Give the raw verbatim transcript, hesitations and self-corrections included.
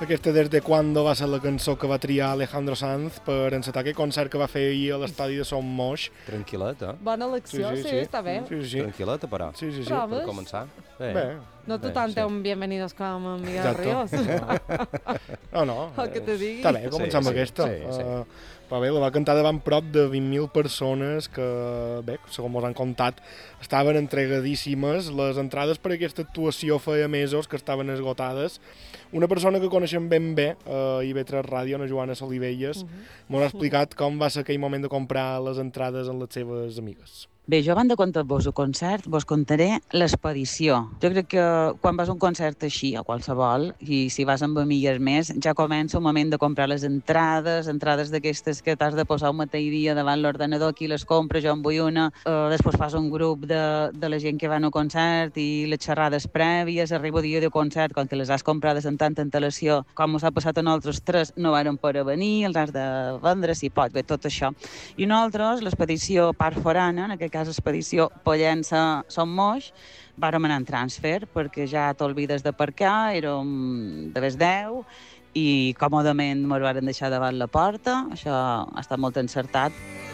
aquesta Desde Cuando va ser la cançó que va triar Alejandro Sanz per encetar aquell concert que va fer ahir a l'estadi de Som Moix. Tranquil·leta. Bona elecció, sí, sí, sí, està bé. Sí, sí. Tranquil·leta, però. Sí, sí, sí. Però Per començar. Bé. Bé. No tothom té un bienvenidos com en Miguel Exacto. Ríos. No, no. El que te digui. Està bé, començar Sí, amb sí, aquesta. sí, sí. Uh, però bé, la va cantar davant prop de vint mil persones que, bé, segons ens han contat, estaven entregadíssimes. Les entrades per aquesta actuació feia mesos que estaven esgotades. Una persona que coneixem ben bé a I V tres Ràdio, una Joana Solivelles, uh -huh. m'ha explicat com va ser aquell moment de comprar les entrades amb les seves amigues. Bé, jo, abans de contar-vos el concert, vos contaré l'expedició. Jo crec que quan vas a un concert així, a qualsevol, i si vas amb amigues més, ja comença el moment de comprar les entrades, entrades d'aquestes que t'has de posar un mateix dia davant l'ordenador, aquí les compres, jo en vull una, uh, després fas un grup de, de la gent que va al concert i les xerrades prèvies, arriba el dia de concert, quan te les has comprades en tanta antelació, com us ha passat a nosaltres tres, no varen poder venir, els has de vendre, si pot, bé, tot això. I nosaltres, l'expedició Part Forana, en aquest cas expedició Pollença Som Moix, vàrem anar en transfer perquè ja t'olvides d'aparcar, érem de les deu i còmodament ens varen deixar davant la porta, això ha estat molt encertat.